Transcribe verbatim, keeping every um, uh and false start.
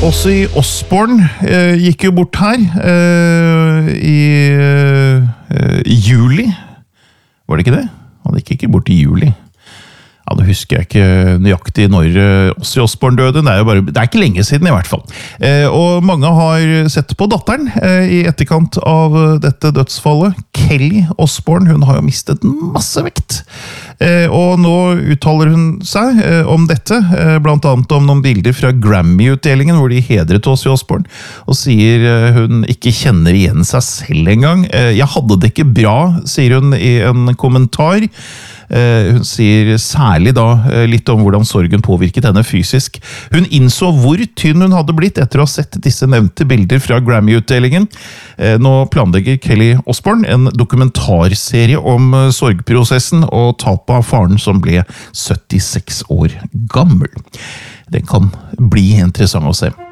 Ozzy Osbourne eh, gikk jo bort her eh, i eh, juli. Var det ikke det? Han gikk ikke bort i juli. Ja, nå husker jeg ikke nøyaktig når Ozzy Osbourne døde. Det er jo bare, det er ikke lenge siden i hvert fall. Eh, og mange har sett på datteren eh, i etterkant av dette dødsfallet. Kelly Osbourne, hun har jo mistet masse vekt. Eh, og nå uttaler hun seg eh, om dette, eh, blant annet om noen bilder fra Grammy-utdelingen, hvor de hedret Ozzy Osbourne, og sier eh, hun ikke kjenner igjen seg selv engang. Eh, jeg hadde det ikke bra, sier hun i en kommentar. Uh, hun sier særlig da uh, litt om hvordan sorgen påvirket henne fysisk. Hun innså hvor tynn hun hadde blitt etter å ha sett disse nevnte bilder fra Grammy-utdelingen. Uh, nå planlegger Kelly Osbourne en dokumentarserie om uh, sorgprosessen og tapet av faren som ble syttiseks år gammel. Det kan bli interessant å se.